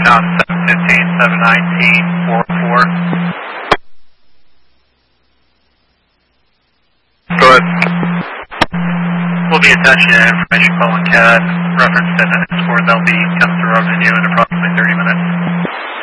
Now 715, 719, 44. Go ahead. We'll be attaching an information call on CAD, reference 10 minutes, or they'll be coming through our venue in approximately 30 minutes.